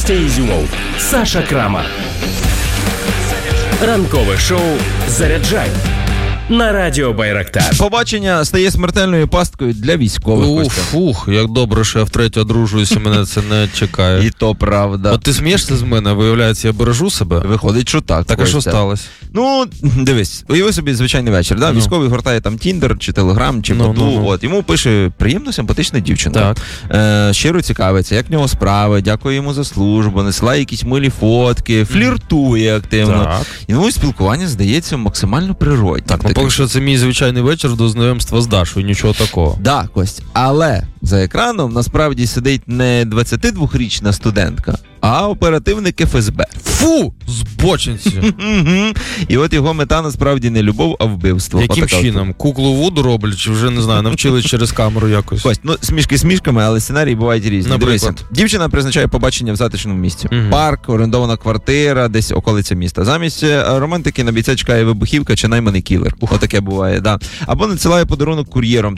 Костя Ізюмов, Саша Крама. Ранкове шоу «Заряджай» на радіо Байрактар. Побачення стає смертельною пасткою для військових. Як добре, що я втретє одружуюся, мене це не чекає. І то правда. От ти смієшся з мене, виявляється, я бережу себе? Виходить, що так. Так, а що сталося? Ну, дивись, уяви собі звичайний вечір, да? Військовий гортає там Тіндер, чи Телеграм, чи Боту, от, йому пише приємно, симпатична дівчина. Так. Щиро цікавиться, як в нього справи, дякує йому за службу, насилає якісь милі фотки, фліртує активно. Так. І ну, спілкування здається максимально природнім. Так, ну поки що це мій звичайний вечір до знайомства з Дашою, нічого такого. Да, Кость, але за екраном насправді сидить не 22-річна студентка, а оперативник ФСБ. Фу, збочинці. І от його мета насправді не любов, а вбивство. Яким чином? Куклу Вуду роблять, чи вже, не знаю, навчили через камеру якось? Кость, ну смішки смішками, але сценарії бувають різні. Наприклад? Дивися, дівчина призначає побачення в затишному місці. Парк, орендована квартира, десь околиця міста. Замість романтики на бійця чекає вибухівка чи найманий кілер. Отаке буває, да. Або надсилає подарунок кур'єром.